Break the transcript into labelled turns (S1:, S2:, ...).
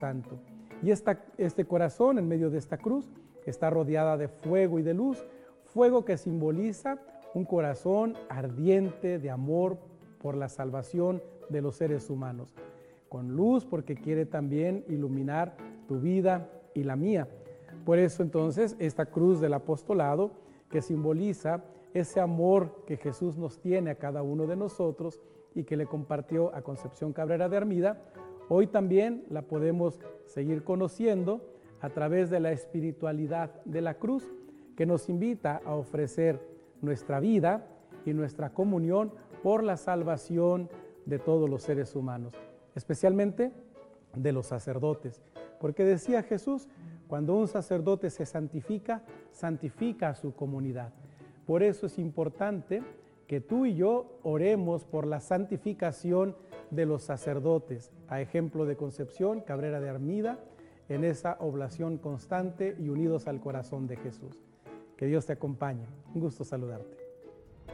S1: Santo. Y este corazón, en medio de esta cruz, está rodeada de fuego y de luz, fuego que simboliza un corazón ardiente de amor por la salvación de los seres humanos, con luz porque quiere también iluminar tu vida y la mía. Por eso entonces esta cruz del apostolado, que simboliza ese amor que Jesús nos tiene a cada uno de nosotros y que le compartió a Concepción Cabrera de Armida, hoy también la podemos seguir conociendo a través de la espiritualidad de la cruz, que nos invita a ofrecer nuestra vida y nuestra comunión por la salvación de todos los seres humanos, especialmente de los sacerdotes. Porque decía Jesús, cuando un sacerdote se santifica, santifica a su comunidad. Por eso es importante que tú y yo oremos por la santificación de los sacerdotes, a ejemplo de Concepción Cabrera de Armida, en esa oblación constante y unidos al corazón de Jesús. Que Dios te acompañe. Un gusto saludarte.